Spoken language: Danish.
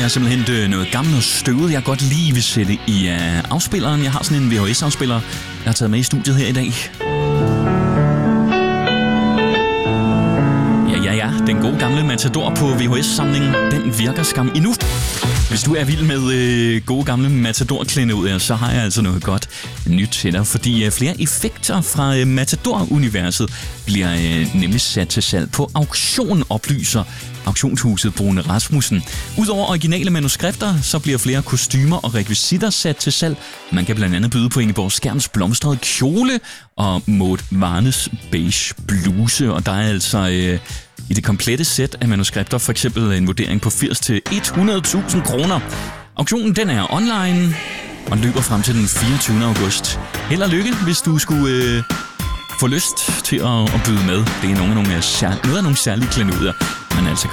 er simpelthen noget gammelt og støvet, jeg godt lige vil sætte i afspilleren. Jeg har sådan en VHS-afspiller, jeg har taget med i studiet her i dag. Ja, den gode gamle Matador på VHS-samlingen, den virker skam endnu. Hvis du er vild med gode gamle Matador-klenodier, så har jeg altså noget godt nyt til dig, fordi flere effekter fra Matador-universet bliver nemlig sat til salg på auktion, oplyser auktionshuset Brune Rasmussen. Udover originale manuskripter, så bliver flere kostymer og rekvisitter sat til salg. Man kan blandt andet byde på Ingeborg Skjerns blomstrede kjole og Maud Varnes beige bluse, og der er altså i det komplette sæt af manuskripter for eksempel en vurdering på 80 til 100.000 kroner. Auktionen den er online og løber frem til den 24. august. Held og lykke, hvis du skulle få lyst til at byde med. Det er noget af nogle særlige klenodier, man altså